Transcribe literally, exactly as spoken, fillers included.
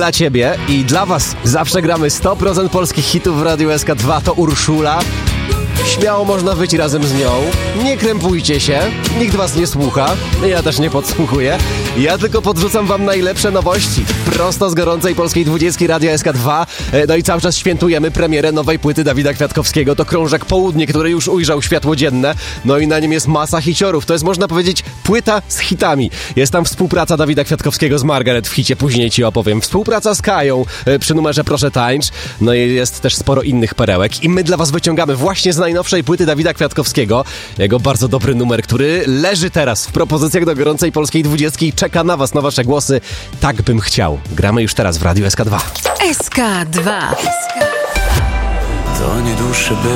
dla ciebie i dla was zawsze gramy sto procent polskich hitów w Radiu S K dwa. To Urszula. Śmiało można wyjść razem z nią. Nie krępujcie się, nikt was nie słucha. Ja też nie podsłuchuję. Ja tylko podrzucam wam najlepsze nowości. Prosto z gorącej polskiej dwudziestki Radia S K dwa. No i cały czas świętujemy premierę nowej płyty Dawida Kwiatkowskiego. To Krążek Południe, który już ujrzał światło dzienne. No i na nim jest masa hiciorów. To jest, można powiedzieć, płyta z hitami. Jest tam współpraca Dawida Kwiatkowskiego z Margaret w hicie, później ci opowiem. Współpraca z Kają przy numerze Proszę Tańcz. No i jest też sporo innych perełek. I my dla was wyciągamy właśnie z najnowszej płyty Dawida Kwiatkowskiego jego bardzo dobry numer, który leży teraz w propozycjach do gorącej polskiej dwudziestki i czeka na was, na wasze głosy. Tak bym chciał. Gramy już teraz w Radiu S K dwa. S K dwa. To nie dłuższy by